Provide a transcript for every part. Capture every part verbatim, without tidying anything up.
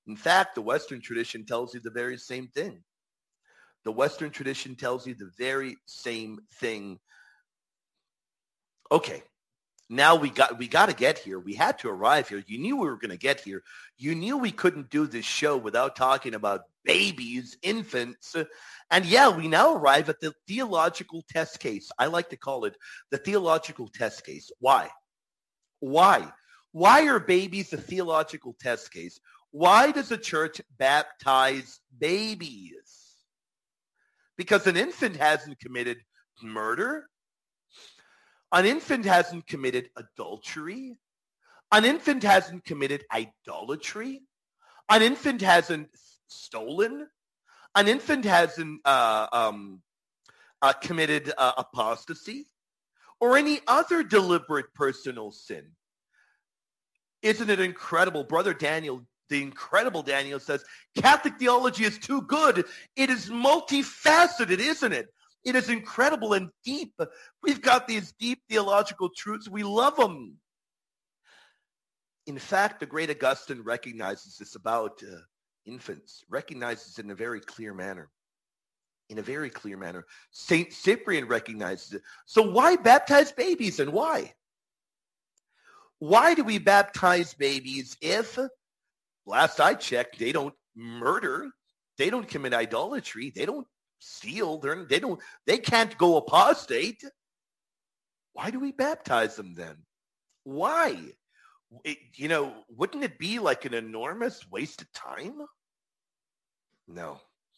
In fact, the Western tradition tells you the very same thing. The Western tradition tells you the very same thing. Okay, now we got we got to get here. We had to arrive here. You knew we were going to get here. You knew we couldn't do this show without talking about babies, infants. And yeah, we now arrive at the theological test case. I like to call it the theological test case. Why? Why? Why are babies a theological test case? Why does the church baptize babies? Because an infant hasn't committed murder. An infant hasn't committed adultery. An infant hasn't committed idolatry. An infant hasn't stolen. An infant hasn't uh, um, uh, committed uh, apostasy or any other deliberate personal sin. Isn't it incredible? Brother Daniel, the incredible Daniel says, Catholic theology is too good. It is multifaceted, isn't it? It is incredible and deep. We've got these deep theological truths. We love them. In fact, the great Augustine recognizes this about uh, infants, recognizes it in a very clear manner. In a very clear manner. Saint Cyprian recognizes it. So why baptize babies and why? Why do we baptize babies if, last I checked, they don't murder, they don't commit idolatry, they don't steal, they're, they don't, they can't go apostate? Why do we baptize them then? Why? It, you know, wouldn't it be like an enormous waste of time? No.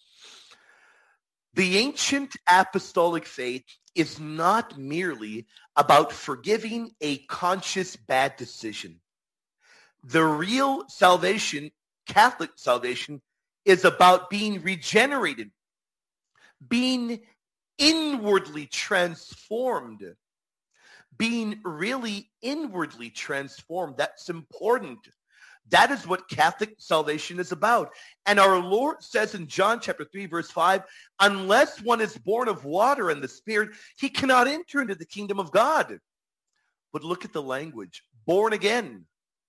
The ancient apostolic faith is not merely about forgiving a conscious bad decision. The real salvation, Catholic salvation, is about being regenerated, being inwardly transformed, being really inwardly transformed. That's important. That is what Catholic salvation is about. And our Lord says in John chapter three, verse five, unless one is born of water and the Spirit, he cannot enter into the kingdom of God. But look at the language, born again.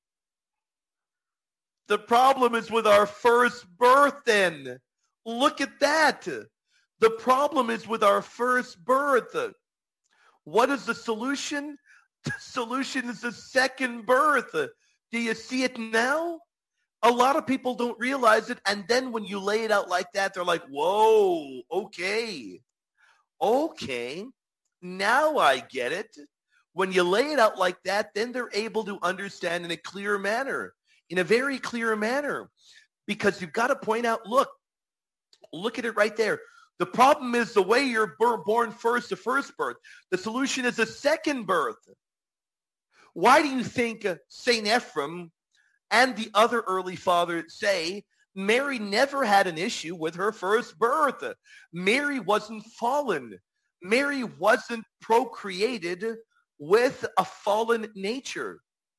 The problem is with our first birth then. Look at that. The problem is with our first birth. What is the solution? The solution is the second birth. Do you see it now? A lot of people don't realize it. And then when you lay it out like that, they're like, whoa, okay. Okay, now I get it. When you lay it out like that, then they're able to understand in a clear manner, in a very clear manner. Because you've got to point out, look, look at it right there. The problem is the way you're born first, the first birth. The solution is the second birth. Why do you think uh, Saint Ephrem and the other early fathers say Mary never had an issue with her first birth? Mary wasn't fallen. Mary wasn't procreated with a fallen nature.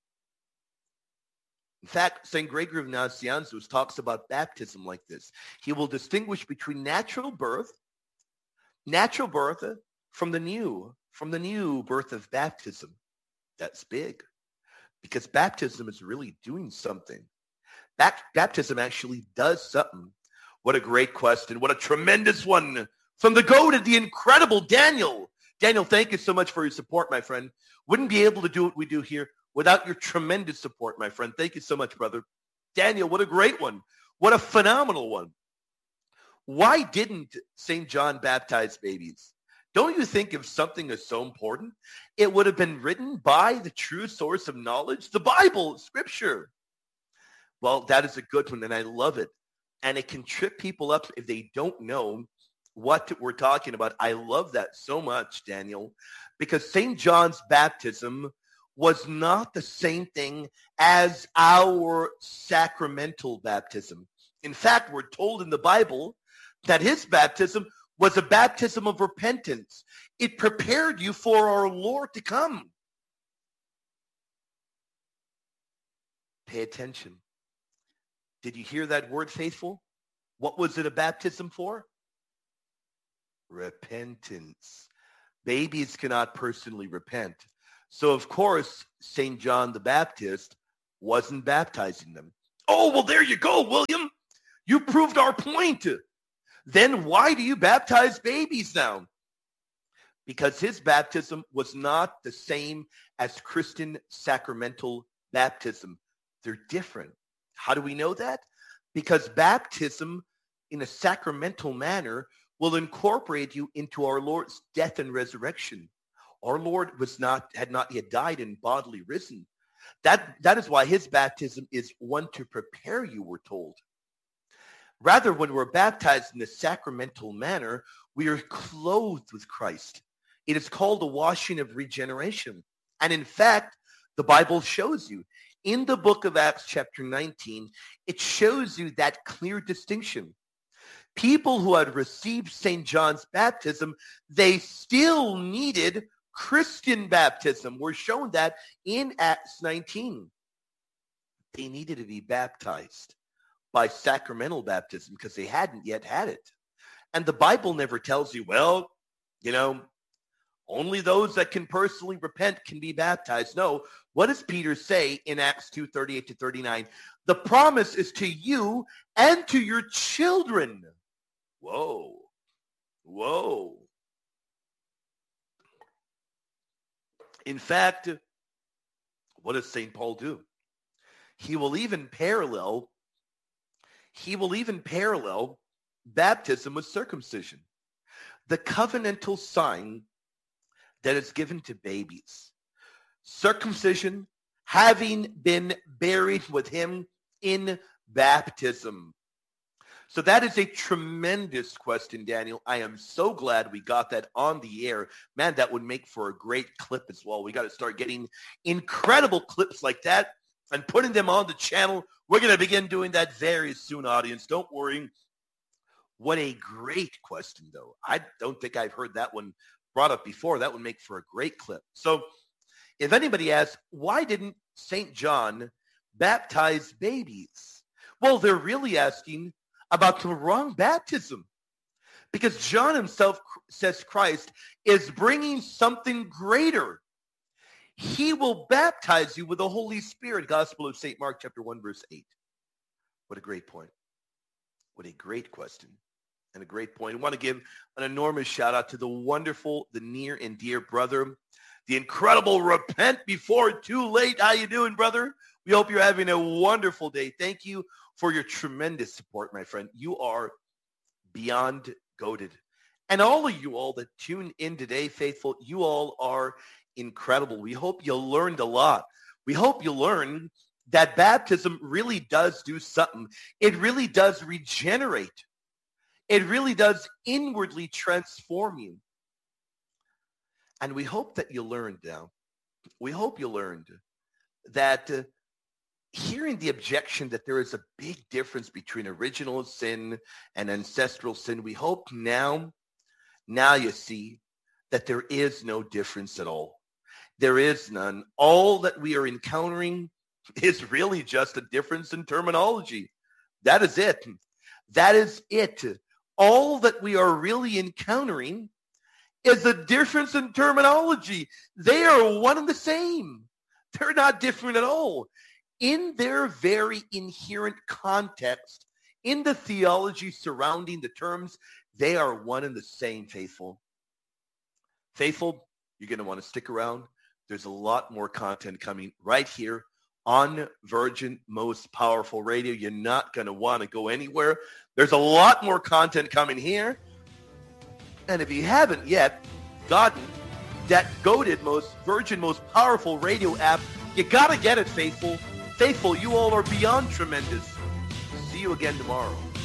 In fact, Saint Gregory of Nazianzus talks about baptism like this. He will distinguish between natural birth, natural birth from the new, from the new birth of baptism. That's big, because baptism is really doing something. Baptism actually does something. What a great question. What a tremendous one from the goated, the incredible Daniel. Daniel, thank you so much for your support, my friend. Wouldn't be able to do what we do here without your tremendous support, my friend. Thank you so much, brother. Daniel, what a great one. What a phenomenal one. Why didn't Saint John baptize babies? Don't you think if something is so important, it would have been written by the true source of knowledge, the Bible, Scripture? Well, that is a good one, and I love it. And it can trip people up if they don't know what we're talking about. I love that so much, Daniel, because Saint John's baptism was not the same thing as our sacramental baptism. In fact, we're told in the Bible that his baptism was a baptism of repentance. It prepared you for our Lord to come. Pay attention. Did you hear that word, faithful? What was it a baptism for? Repentance. Babies cannot personally repent. So, of course, Saint John the Baptist wasn't baptizing them. Oh, well, there you go, William. You proved our point. Then why do you baptize babies now? Because his baptism was not the same as Christian sacramental baptism. They're different. How do we know that? Because baptism in a sacramental manner will incorporate you into our Lord's death and resurrection. Our Lord was not, had not yet died and bodily risen. That, that is why his baptism is one to prepare you, we're told. Rather, when we're baptized in the sacramental manner, we are clothed with Christ. It is called a washing of regeneration. And in fact, the Bible shows you. In the book of Acts chapter nineteen, it shows you that clear distinction. People who had received Saint John's baptism, they still needed Christian baptism. We're shown that in Acts nineteen. They needed to be baptized by sacramental baptism because they hadn't yet had it. And the Bible never tells you, well, you know, only those that can personally repent can be baptized. No. What does Peter say in Acts two, thirty-eight to thirty-nine? The promise is to you and to your children. Whoa. Whoa. In fact, what does Saint Paul do? He will even parallel, he will even parallel baptism with circumcision. The covenantal sign that is given to babies. Circumcision, having been buried with him in baptism. So that is a tremendous question, Daniel. I am so glad we got that on the air. Man, that would make for a great clip as well. We got to start getting incredible clips like that and putting them on the channel. We're going to begin doing that very soon, audience. Don't worry. What a great question, though. I don't think I've heard that one brought up before. That would make for a great clip. So if anybody asks, why didn't Saint John baptize babies? Well, they're really asking about the wrong baptism, because John himself says Christ is bringing something greater. He will baptize you with the Holy Spirit. Gospel of Saint Mark chapter one, verse eight. What a great point. What a great question. And a great point. I want to give an enormous shout out to the wonderful, the near and dear brother, the incredible Repent Before Too Late. How you doing, brother? We hope you're having a wonderful day. Thank you for your tremendous support, my friend. You are beyond goated. And all of you all that tune in today, faithful, you all are incredible. We hope you learned a lot. We hope you learned that baptism really does do something. It really does regenerate. It really does inwardly transform you. And we hope that you learned now. We hope you learned that uh, hearing the objection that there is a big difference between original sin and ancestral sin, we hope now, now you see that there is no difference at all. There is none. All that we are encountering is really just a difference in terminology. That is it. That is it. All that we are really encountering is a difference in terminology. They are one and the same. They're not different at all. In their very inherent context, in the theology surrounding the terms, they are one and the same, faithful. Faithful, you're going to want to stick around. There's a lot more content coming right here on Virgin Most Powerful Radio. You're not going to want to go anywhere. There's a lot more content coming here. And if you haven't yet gotten that goated most Virgin Most Powerful Radio app, you got to get it, faithful. Faithful, you all are beyond tremendous. See you again tomorrow.